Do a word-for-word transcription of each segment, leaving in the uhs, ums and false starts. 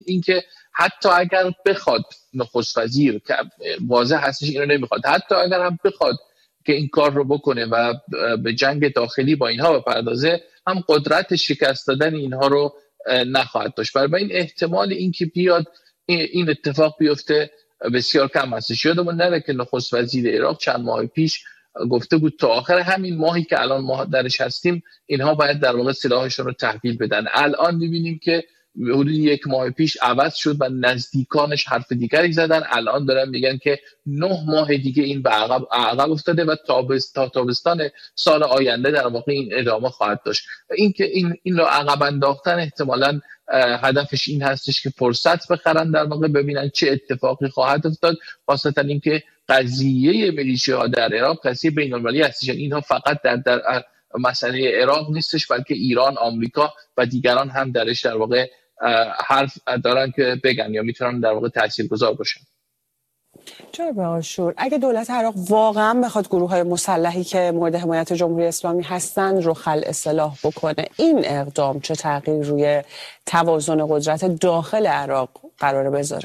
اینکه حتی اگر بخواد نخست وزیر که واضح هستش اینو نمیخواد، حتی اگر هم بخواد که این کار رو بکنه و به جنگ داخلی با اینها بپردازه، هم قدرت شکست دادن اینها رو نخواهد داشت. برای این احتمال اینکه بیاد این اتفاق بیفته بسیار کم هستش. یادمون نره که نخست وزیر عراق چند ماه پیش گفته بود تا آخر همین ماهی که الان ما درش هستیم اینها باید در واقع سلاحشون رو تحویل بدن. الان می‌بینیم که حدود یک ماه پیش عوض شد و نزدیکانش حرف دیگری زدن. الان دارن میگن که نه ماه دیگه این به عقب عقب افتاده و تا تابستان سال آینده در واقع این ادامه خواهد داشت. این که این این رو عقب انداختن احتمالاً هدفش این هستش که فرصت بخرن در واقع ببینن چه اتفاقی خواهد افتاد، خاصتا اینکه قضیه میلیشیاها در عراق قضیه بین‌المللی هستش. اینها فقط در در مسئله عراق نیستش، بلکه ایران، آمریکا و دیگران هم درش در واقع حرف دارن که بگن یا میتونن در واقع تاثیرگذار باشن. جناب عاشور، اگه دولت عراق واقعا بخواد گروه‌های مسلحی که مورد حمایت جمهوری اسلامی هستن رو خلع سلاح بکنه، این اقدام چه تغییر روی توازن قدرت داخل عراق قراره بذاره؟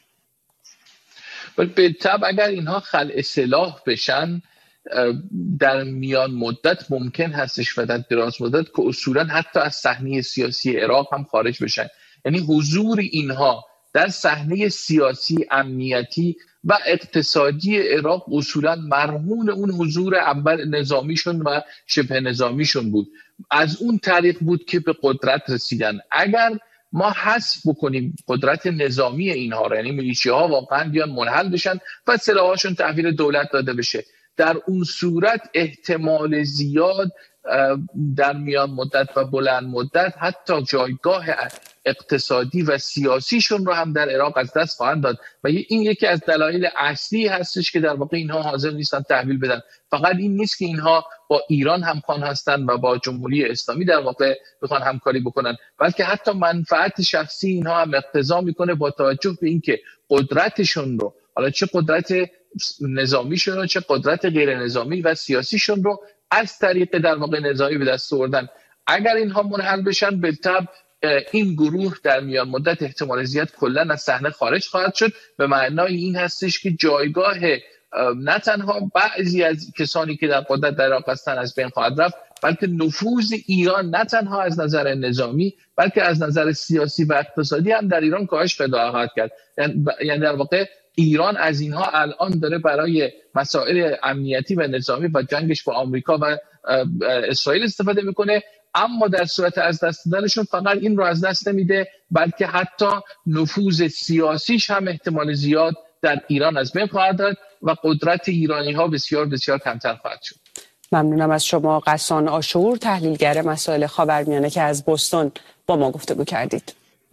ولی به طبع اگر اینها خلع سلاح بشن در میان مدت ممکن هستش و در دراز مدت که اصولا حتی از صحنه سیاسی عراق هم خارج بشن. یعنی حضور اینها در صحنه سیاسی، امنیتی و اقتصادی عراق اصولا مرهون اون حضور اول نظامیشون و شبه نظامیشون بود. از اون طریق بود که به قدرت رسیدن. اگر ما حذف بکنیم قدرت نظامی اینها را، یعنی میلیشیاها واقعا بیان منحل بشن و سلاحاشون تحویل دولت داده بشه، در اون صورت احتمال زیاد در میان مدت و بلند مدت حتی جایگاه اقتصادی و سیاسیشون رو هم در عراق از دست خواهند داد و این یکی از دلایل اصلی هستش که در واقع اینها حاضر نیستن تحویل بدن. فقط این نیست که اینها با ایران همخوان هستن و با جمهوری اسلامی در واقع بخوان همکاری بکنن، بلکه حتی منفعت شخصی اینها هم اقتضا میکنه با توجه به اینکه قدرتشون رو، حالا چه قدرت نظامیشون رو چه قدرت غیر نظامی و سیاسیشون رو از طریق در واقع نظامی به دست آوردن، اگر اینها منحل بشن بالطبع این گروه در میان مدت احتمال زیاد کلا از صحنه خارج خواهد شد. به معنای این هستش که جایگاه نه تنها بعضی از کسانی که در قدرت در عراق هستن از بین خواهد رفت، بلکه نفوذ ایران نه تنها از نظر نظامی بلکه از نظر سیاسی و اقتصادی هم در ایران کاهش پیدا خواهد کرد. یعنی در واقع ایران از اینها الان داره برای مسائل امنیتی و نظامی و جنگش با آمریکا و اسرائیل استفاده میکنه، اما در صورت از دست دادنشون فقط این رو از دست نمیده بلکه حتی نفوذ سیاسیش هم احتمال زیاد در ایران از بین خواهد رفت و قدرت ایرانی ها بسیار بسیار کمتر خواهد شد. ممنونم از شما غسان عاشور، تحلیلگر مسائل خاورمیانه که از بوستون با ما گفتگو کردید.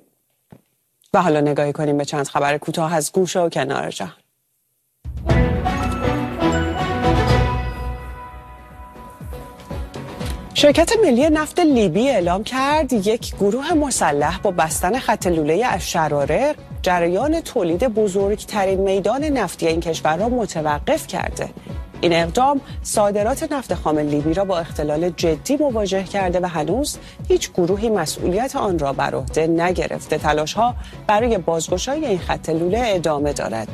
و حالا نگاهی کنیم به چند خبر کوتاه از گوشه و کنار جهان. شرکت ملی نفت لیبی اعلام کرد یک گروه مسلح با بستن خط لوله الشراره جریان تولید بزرگترین میدان نفتی این کشور را متوقف کرده. این اقدام صادرات نفت خام لیبی را با اختلال جدی مواجه کرده و هنوز هیچ گروهی مسئولیت آن را بر عهده نگرفته. تلاش‌ها برای بازگشایی این خط لوله ادامه دارد.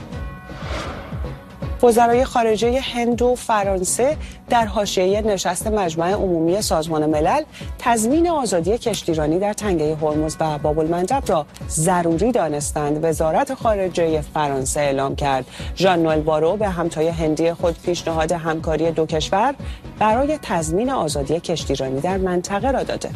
وزرای خارجه هند و فرانسه در حاشیه نشست مجمع عمومی سازمان ملل تضمین آزادی کشتیرانی در تنگه هرمز و باب المندب را ضروری دانستند. وزارت خارجه فرانسه اعلام کرد ژان نوئل بارو به همتای هندی خود پیشنهاد همکاری دو کشور برای تضمین آزادی کشتیرانی در منطقه را داده.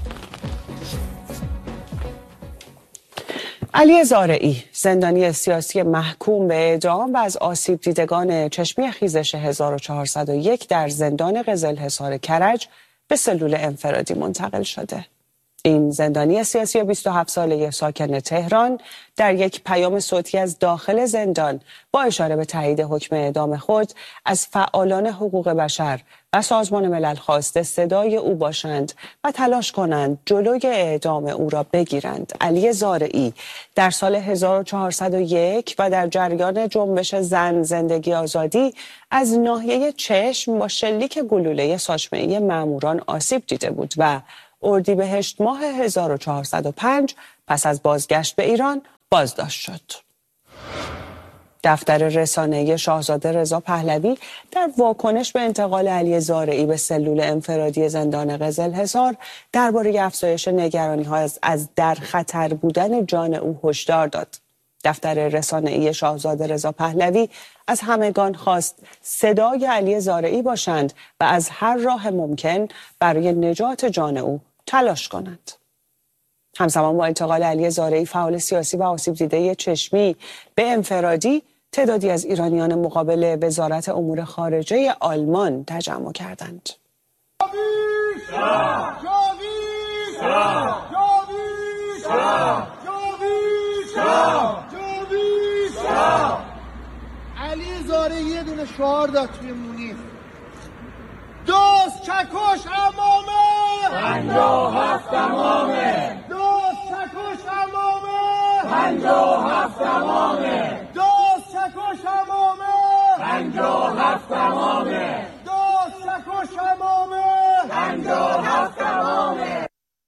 علی زارعی، زندانی سیاسی محکوم به اعدام و از آسیب دیدگان چشمی خیزش هزار و چهارصد و یک در زندان قزلحصار کرج به سلول انفرادی منتقل شده. این زندانی سیاسی بیست و هفت ساله ساکن تهران در یک پیام صوتی از داخل زندان با اشاره به تایید حکم اعدام خود از فعالان حقوق بشر و سازمان ملل خواسته صدای او باشند و تلاش کنند جلوی اعدام او را بگیرند. علی زارعی در سال هزار و چهارصد و یک و در جریان جنبش زن زندگی آزادی از ناحیه چشم با شلیک گلوله ساچمه‌ای ماموران آسیب دیده بود و اردیبهشت ماه هزار و چهارصد و پنج پس از بازگشت به ایران بازداشت شد. دفتر رسانه‌ای شاهزاده رضا پهلوی در واکنش به انتقال علی زارعی به سلول انفرادی زندان قزل‌حصار درباره افزایش نگرانی‌ها از, از در خطر بودن جان او هشدار داد. دفتر رسانه‌ای شاهزاده رضا پهلوی از همگان خواست صدای علی زارعی باشند و از هر راه ممکن برای نجات جان او تلاش کنند. همزمان با انتقال علی زارعی، فعال سیاسی و آسیب دیده چشمی به انفرادی، تعدادی از ایرانیان مقابل وزارت امور خارجه آلمان تجمع کردند. علی زارعی یه دونه شعار داد توی مونیخ: دوست چکش امامه پنجاه هفت امامه، دوست چکش امامه پنجاه هفت امامه، دوست چکش امامه پنجاه هفت امامه، دوست چکش امامه پنجاه هفت امامه.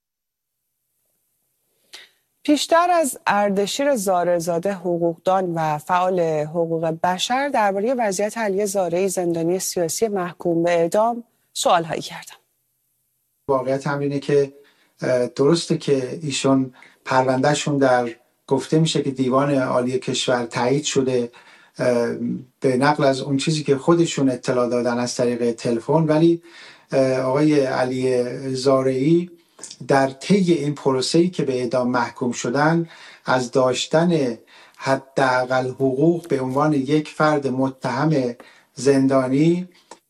پیشتر از اردشیر زارعزاده، حقوقدان و فعال حقوق بشر، درباره وضعیت علی زارعی زندانی سیاسی محکوم به اعدام سوال‌هایی کردم. واقعیت هم اینه که درسته که ایشون پروندهشون در گفته میشه که دیوان عالی کشور تایید شده به نقل از اون چیزی که خودشون اطلاع دادن از طریق تلفن، ولی آقای علی زارعی در طی این پروسه‌ای که به اعدام محکوم شدن از داشتن حداقل حقوق به عنوان یک فرد متهم زندانی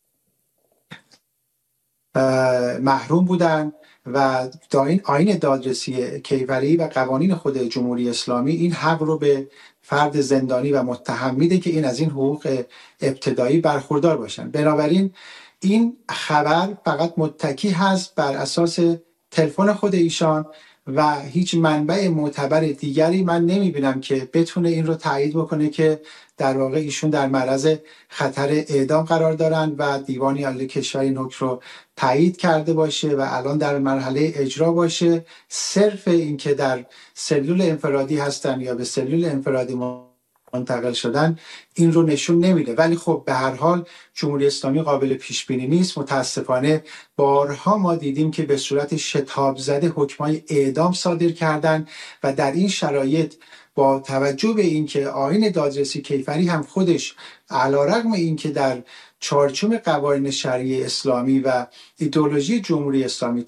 محروم بودن و دا این آیین دادرسی کیفری و قوانین خود جمهوری اسلامی این حق رو به فرد زندانی و متهم میده که این از این حقوق ابتدایی برخوردار باشن. بنابراین این خبر فقط متکی هست بر اساس تلفن خود ایشان و هیچ منبع معتبر دیگری من نمیبینم که بتونه این رو تایید بکنه که در واقع ایشون در معرض خطر اعدام قرار دارن و دیوان عالی کشور این حکم رو تایید کرده باشه و الان در مرحله اجرا باشه. صرف این که در سلول انفرادی هستن یا به سلول انفرادی منتقل شدن این رو نشون نمیده، ولی خب به هر حال جمهوری اسلامی قابل پیش بینی نیست. متاسفانه بارها ما دیدیم که به صورت شتاب زده حکمای اعدام صادر کردن و در این شرایط با توجه به اینکه آیین دادرسی کیفری هم خودش علیرغم اینکه در چارچوب قوانین شرعی اسلامی و ایدئولوژی جمهوری اسلامی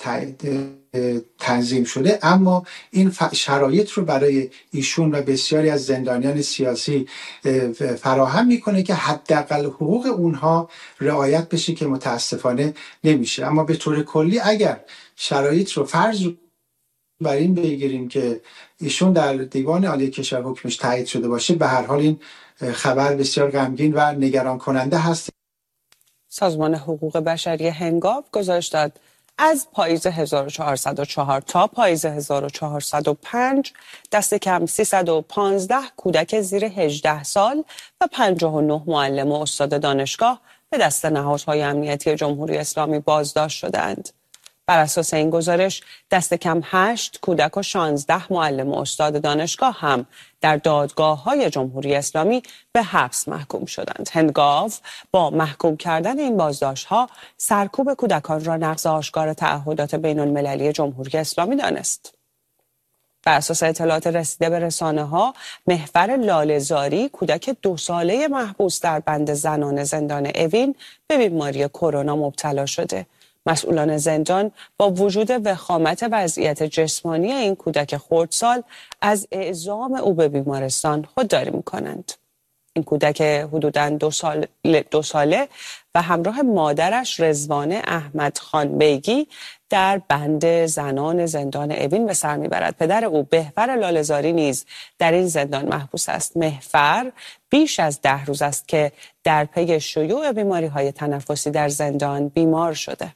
تنظیم شده، اما این شرایط رو برای ایشون و بسیاری از زندانیان سیاسی فراهم میکنه که حداقل حقوق اونها رعایت بشه که متاسفانه نمیشه. اما به طور کلی اگر شرایط رو فرض رو بر این بگیریم که ایشون در دیوان عالی کشور حکمش تایید شده باشه، به هر حال این خبر بسیار غمگین و نگران کننده هست. سازمان حقوق بشری هنگام گزارش داد از پاییز هزار و چهارصد و چهار تا پاییز هزار و چهارصد و پنج دست کم سیصد و پانزده کودک زیر هجده سال و پنجاه و نه معلم و استاد دانشگاه به دست نهادهای امنیتی جمهوری اسلامی بازداشت شدند. بر اساس این گزارش دست کم هشت کودک و شانزده معلم و استاد دانشگاه هم در دادگاه‌های جمهوری اسلامی به حبس محکوم شدند. هنگاو با محکوم کردن این بازداشت‌ها سرکوب کودکان را نقض آشکار تعهدات بین‌المللی جمهوری اسلامی دانست. بر اساس اطلاعات رسیده به رسانه‌ها، محفر لاله‌زاری کودک دو ساله محبوس در بند زنان زندان اوین به بیماری کرونا مبتلا شده. مسئولان زندان با وجود وخامت وضعیت جسمانی این کودک خردسال از اعزام او به بیمارستان خودداری می‌کنند. این کودک حدوداً دو, سال، دو ساله و همراه مادرش رضوانه احمد خان بیگی در بند زنان زندان اوین به سر میبرد. پدر او بهفر لاله‌زاری نیز در این زندان محبوس است. مهفر بیش از ده روز است که در پی شیوع بیماری‌های تنفسی در زندان بیمار شده.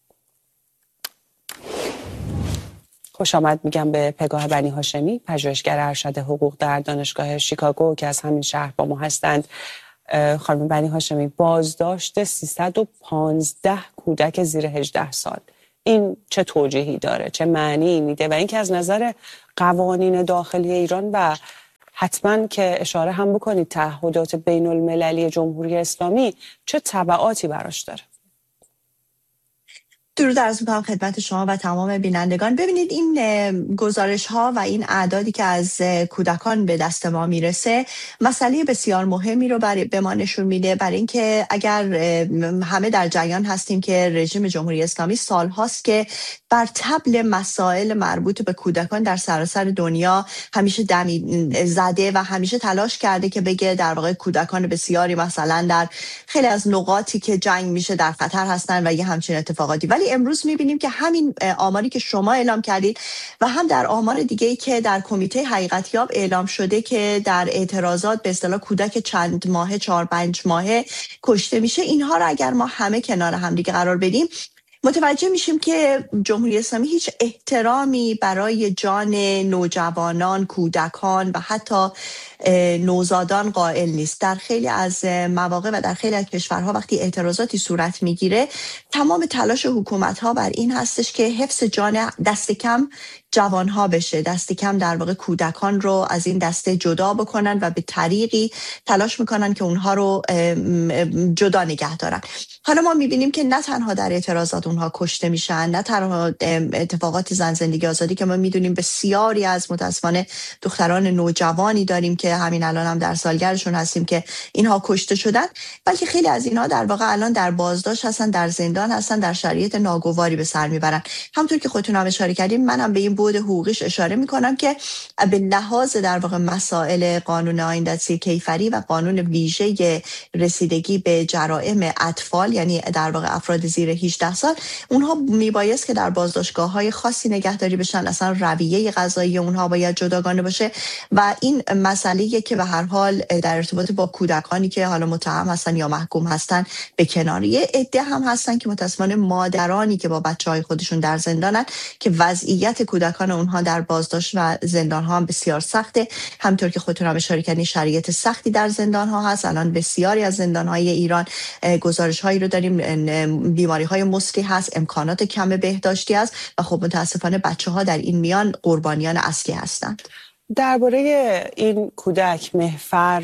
خوش آمد میگم به پگاه بنی هاشمی، پژوهشگر ارشد حقوق در دانشگاه شیکاگو که از همین شهر با ما هستند. خانم بنی هاشمی، بازداشت سیصد و پانزده کودک زیر هجده سال، این چه توجیهی داره، چه معنی میده و اینکه از نظر قوانین داخلی ایران و حتما که اشاره هم بکنید تعهدات بین المللی جمهوری اسلامی چه تبعاتی براش داره؟ درود عرض می‌کنم خدمت شما و تمام بینندگان. ببینید این گزارش ها و این اعدادی که از کودکان به دست ما میرسه مسئله بسیار مهمی رو برای به ما نشون میده، برای اینکه اگر همه در جریان هستیم که رژیم جمهوری اسلامی سال هاست که بر طبل مسائل مربوط به کودکان در سراسر دنیا همیشه دمی زده و همیشه تلاش کرده که بگه در واقع کودکان بسیاری مثلا در خیلی از نقاطی که جنگ میشه در خطر هستن و یه همچین اتفاقاتی. ولی امروز میبینیم که همین آماری که شما اعلام کردید و هم در آمار دیگه‌ای که در کمیته حقیقتیاب اعلام شده که در اعتراضات به اصطلاح کودک چند ماهه چهار پنج ماهه کشته میشه، اینها رو اگر ما همه کنار هم دیگه قرار بدیم متوجه میشیم که جمهوری اسلامی هیچ احترامی برای جان نوجوانان، کودکان و حتی نوزادان قائل نیست. در خیلی از مواقع و در خیلی از کشورها وقتی اعتراضاتی صورت میگیره تمام تلاش حکومت‌ها بر این هستش که حفظ جان دست کم جوانها بشه، دست کم در واقع کودکان رو از این دسته جدا بکنن و به طریقی تلاش میکنن که اونها رو جدا نگه دارن. حالا ما میبینیم که نه تنها در اعتراضات اونها کشته میشن، نه تنها اتفاقات زن زندگی آزادی که ما میدونیم بسیاری از متاسفانه دختران نوجوانی داریم که همین الان هم در سالگردشون هستیم که اینها کشته شدن، بلکه خیلی از اینها در واقع الان در بازداشت هستن، در زندان هستن، در شرایط ناگواری به سر میبرن. همونطور که خودتون هم اشاره کردین منم به این بود حقوقیش اشاره میکنم که به لحاظ در واقع مسائل قانون آیین دستی کیفری و قانون ویژه رسیدگی به جرائم اطفال، یعنی در واقع افراد زیر هجده سال، اونها میبایست که در بازداشتگاه‌های خاصی نگهداری بشن، اصلا رویه قضایی اونها باید جداگانه باشه و این مسئله‌ای که به هر حال در ارتباط با کودکانی که حالا متهم هستن یا محکوم هستن به کنار. یه عده هم هستن که متأسفانه مادرانی که با بچه‌های خودشون در زندانن که وضعیت کودکان اونها در بازداشت و زندان ها هم بسیار سخته. همطور که خودتون هم اشاره کردین شرایط سختی در زندان ها هست. الان بسیاری از زندان های ایران گزارش هایی رو داریم، بیماری های مسری هست، امکانات کم بهداشتی هست و خب متاسفانه بچه ها در این میان قربانیان اصلی هستند. درباره این کودک مهفر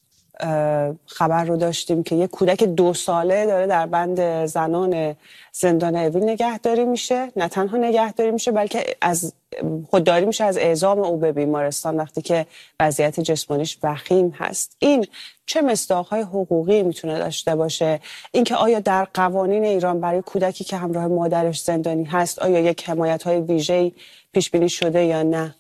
خبر رو داشتیم که یک کودک دو ساله داره در بند زنان زندان اوین نگهداری میشه. نه تنها نگهداری میشه بلکه از خودداری میشه از اعزام او به بیمارستان وقتی که وضعیت جسمانیش وخیم هست. این چه مصداق‌های حقوقی میتونه داشته باشه؟ اینکه آیا در قوانین ایران برای کودکی که همراه مادرش زندانی هست آیا یک حمایت‌های ویژه‌ای پیش بینی شده یا نه؟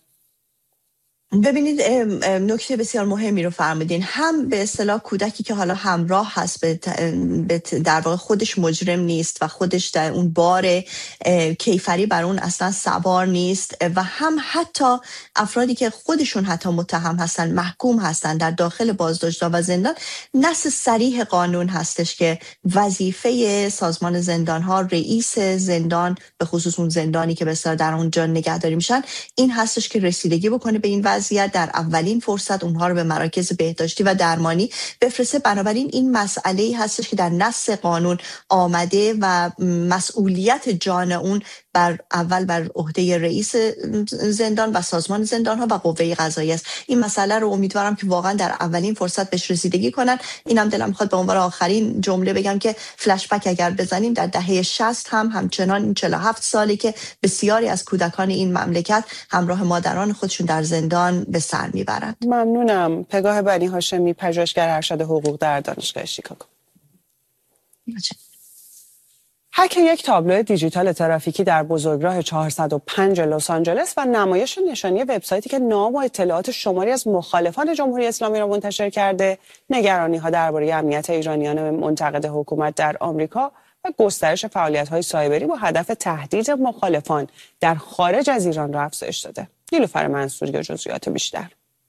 ببینید نکته بسیار مهمی رو فرمودین. هم به اصطلاح کودکی که حالا همراه هست به در واقع خودش مجرم نیست و خودش در اون بار کیفری بر اون اصلا سوار نیست و هم حتی افرادی که خودشون حتی متهم هستن، محکوم هستن در داخل بازداشتگاه و زندان، نص صریح قانون هستش که وظیفه سازمان زندان ها، رئیس زندان به خصوص اون زندانی که به اصطلاح در اونجا نگهداری میشن، این هستش که رسیدگی بکنه به این وضعیت، در اولین فرصت اونها رو به مراکز بهداشتی و درمانی بفرسته. بنابراین این مسئله‌ای هستش که در نص قانون آمده و مسئولیت جان اون بر اول بر عهده رئیس زندان و سازمان زندان ها و قوه قضاییه است. این مسئله رو امیدوارم که واقعا در اولین فرصت بهش رسیدگی کنن. اینم دلم میخواد به عنوان آخرین جمله بگم که فلش بک اگر بزنیم در دهه شصت هم همچنان این چهل و هفت سالی که بسیاری از کودکان این مملکت همراه مادران خودشون در زندان به سر میبرند. ممنونم. پگاه بنی هاشمی، پژوهشگر ارشد حقوق در دانشگاه شیکاگو. هک یک تابلو دیجیتال ترافیکی در بزرگراه چهارصد و پنج لس آنجلس و نمایش نشانی وبسایتی که نام و اطلاعات شماری از مخالفان جمهوری اسلامی را منتشر کرده، نگرانی‌ها درباره امنیت ایرانیان منتقد حکومت در آمریکا و گسترش فعالیت‌های سایبری با هدف تهدید مخالفان در خارج از ایران را افزایش داده. نیلوفر منصوری جزئیات بیشتر.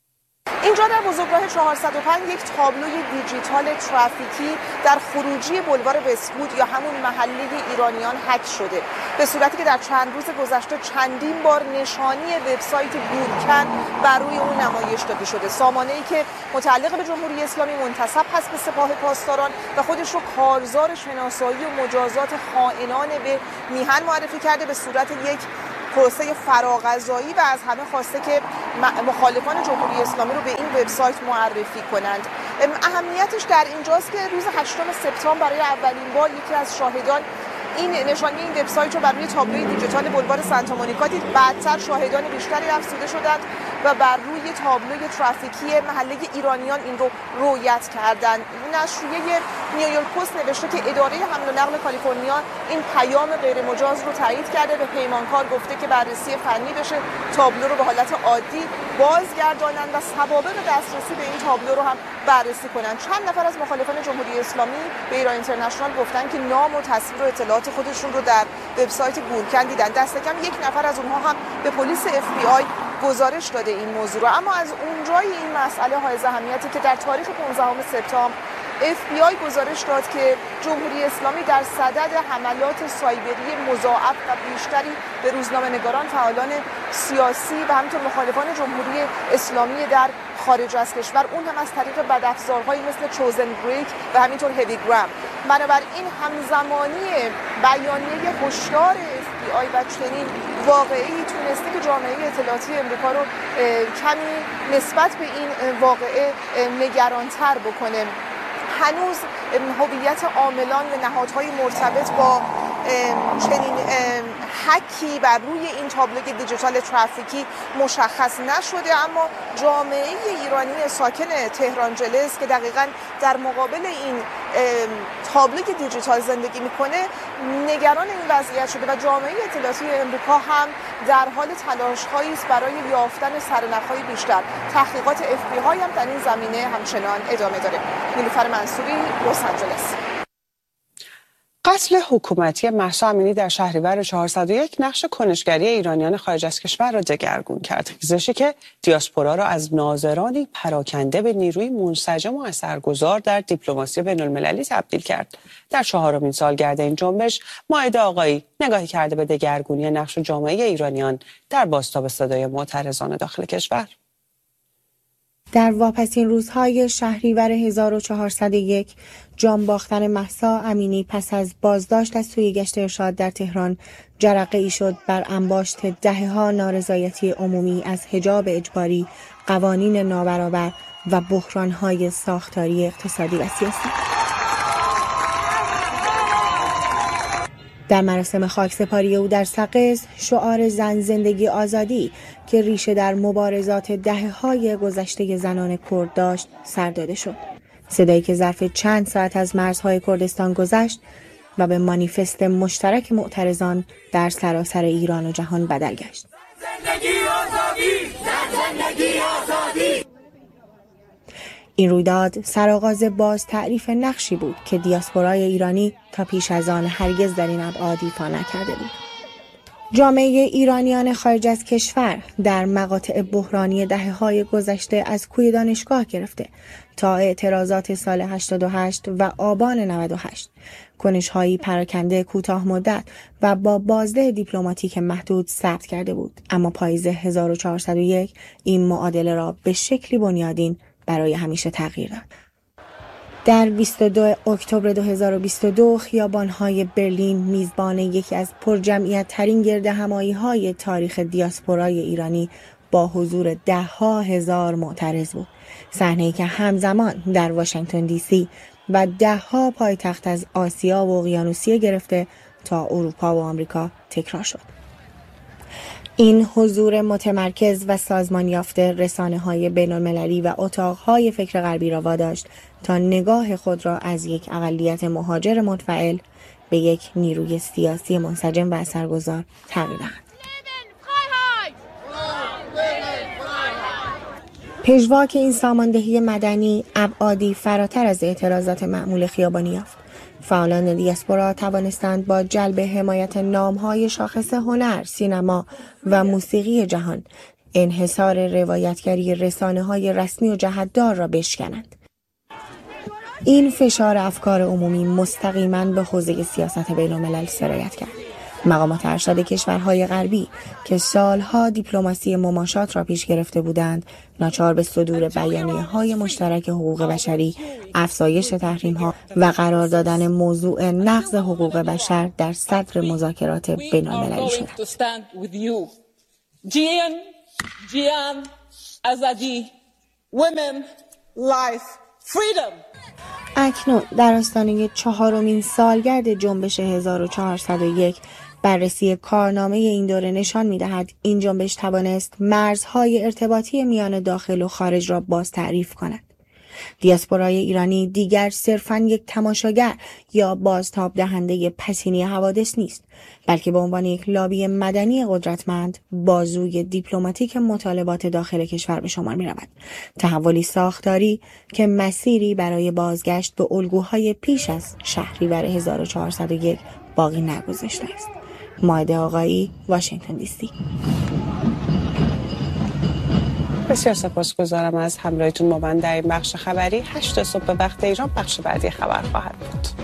اینجا در بزرگراه چهارصد و پنج یک تابلوی دیجیتال ترافیکی در خروجی بولوار وست‌وود یا همون محله ایرانیان حک شده، به صورتی که در چند روز گذشته چندین بار نشانی وبسایت گورکن بر روی اون نمایش داده شده. سامانه‌ای که متعلق به جمهوری اسلامی منتسب هست به سپاه پاسداران و خودش رو کارزار شناسایی و مجازات خائنانه به میهن معرفی کرده به صورت یک پروسه فراغذایی و از همه خواسته که مخالفان جمهوری اسلامی رو به این وبسایت معرفی کنند. اهمیتش در اینجاست که روز هشتم سپتامبر برای اولین بار یکی از شاهدان این نشانی این وبسایت رو بر روی تابلوی دیجیتال بولوار سانتا مونیکا دید. بعدتر شاهدان بیشتری افزوده شدند و بر روی تابلوی ترافیکی محله ایرانیان این رو رویت کردند. نشریه نیویورک پست نوشته که اداره حمل و نقل کالیفرنیا این پیام غیر مجاز رو تایید کرده، به پیمانکار گفته که بررسی فنی بشه، تابلو رو به حالت عادی بازگردانند و سوابق دسترسی به این تابلو رو هم بررسی کنند. چند نفر از مخالفان جمهوری اسلامی به ایران اینترنشنال گفتن که نام و تصویر و اطلاعات خودشون رو در وبسایت گورکن دیدن. دست کم یک نفر از اونها هم به پلیس اف بی آی گزارش داده این موضوع رو. اما از اونجای این مسئله حائز اهمیتی که در تاریخ پانزدهم سپتامبر اف بی آی گزارش داد که جمهوری اسلامی در صدد حملات سایبری مضاعف و بیشتری به روزنامه‌نگاران، فعالان سیاسی و همینطور مخالفان جمهوری اسلامی در خارج از کشور، اون هم از طریق بدافزارهایی مثل چوزن بریک و همینطور هویگرام. بنابراین همزمانی بیانیه هشدار اف بی آی و چنین واقعی تونسته که جامعه اطلاعاتی امریکا رو کمی نسبت به این واقعه نگرانتر بکنه. هنوز هویت عاملان و نهادهای مرتبط با چنین حکی بر روی این تابلوی دیجیتال ترافیکی مشخص نشده، اما جامعه ایرانی ساکن تهران جلس که دقیقاً در مقابل این تابلوی دیجیتال زندگی میکنه نگران این وضعیت شده و جامعه اطلاعاتی امریکا هم در حال تلاش‌هایی است برای یافتن سرنخ‌های بیشتر. تحقیقات اف بی آی هم در این زمینه همچنان ادامه داره. نیلوفر منصوری، لس آنجلس. قتل حکومتی مهسا امینی در شهریور چهارصد و یک نقش کنشگری ایرانیان خارج از کشور را دگرگون کرد. خیزشی که دیاسپورا را از ناظرانی پراکنده به نیروی منسجم و اثرگذار در دیپلماسی بین‌المللی تبدیل کرد. در چهارمین سالگرد این جنبش، مائده آقایی نگاهی کرده به دگرگونی نقش جامعه ایرانیان در بازتاب صدای معترضان داخل کشور. در واپسین روزهای شهریور هزار و چهارصد و یک، جان باختن مهسا امینی پس از بازداشت از سویگشت ارشاد در تهران جرقه ای شد بر انباشت دهه‌ها نارضایتی عمومی از حجاب اجباری، قوانین نابرابر و بحران‌های ساختاری اقتصادی و سیاسی. در مراسم خاکسپاری او در سقز، شعار زن زندگی آزادی که ریشه در مبارزات دهه‌های گذشته زنان کرد داشت سر داده شد. صدایی که ظرف چند ساعت از مرزهای کردستان گذشت و به مانیفست مشترک معترضان در سراسر ایران و جهان بدل گشت. زندگی آزادی! زندگی آزادی! این رویداد سرآغاز باز تعریف نقشی بود که دیاسپورای ایرانی تا پیش از آن هرگز در این ابعاد ایفا نکرده بود. جامعه ایرانیان خارج از کشور در مقاطع بحرانی دهه‌های گذشته از کوی دانشگاه گرفته تا اعتراضات سال هشتاد و هشت و آبان نود و هشت، کنش‌هایی پراکنده کوتاه مدت و با بازده دیپلماتیک محدود ثبت کرده بود، اما پاییز هزار و چهارصد و یک این معادله را به شکلی بنیادین برای همیشه تغییر داد. در بیست و دو اکتبر دو هزار و بیست و دو خیابان‌های برلین میزبان یکی از پرجمعیت ترین گردهمایی‌های تاریخ دیاسپورای ایرانی با حضور ده‌ها هزار معترض بود. صحنه‌ای که همزمان در واشنگتن دی سی و ده‌ها پایتخت از آسیا و اقیانوسیه گرفته تا اروپا و آمریکا تکرار شد. این حضور متمرکز و سازمان یافته رسانه‌های بین‌المللی و اتاق‌های فکر غربی را واداشت تا نگاه خود را از یک اقلیت مهاجر منفعل به یک نیروی سیاسی منسجم و اثرگذار تغییر دهند. پژواک این ساماندهی مدنی ابعادی فراتر از اعتراضات معمول خیابانی یافت. فعالان دیاسپورا توانستند با جلب حمایت نام‌های شاخص هنر، سینما و موسیقی جهان انحصار روایتگری رسانه‌های رسمی و جهت‌دار را بشکنند. این فشار افکار عمومی مستقیما به حوزه سیاست بین‌الملل سرایت کرد. مقامات ارشد کشورهای غربی که سالها دیپلماسی مماشات را پیش گرفته بودند، ناچار به صدور بیانیه‌های مشترک حقوق بشری، افزایش تحریم‌ها و قرار دادن موضوع نقض حقوق بشر در صدر مذاکرات بین‌المللی شدند. جیان، جیان، آزادی، women, life, freedom. اکنون در آستانه چهارمین سالگرد جنبش هزار و چهارصد و یک، بررسی کارنامه این دوره نشان می‌دهد این جنبش توانست مرزهای ارتباطی میان داخل و خارج را باز تعریف کند. دیاسپورای ایرانی دیگر صرفاً یک تماشاگر یا بازتاب دهنده پسینی حوادث نیست، بلکه به عنوان یک لابی مدنی قدرتمند بازوی دیپلماتیک مطالبات داخل کشور به شمار می رود. تحولی ساختاری که مسیری برای بازگشت به الگوهای پیش از شهریور هزار و چهارصد و یک باقی نگذاشته است. مائده آقایی، واشنگتن دی سی. بسیار سپاسگزارم از همراهیتون با من در این بخش خبری. هشت صبح به وقت ایران بخش بعدی خبر خواهد بود.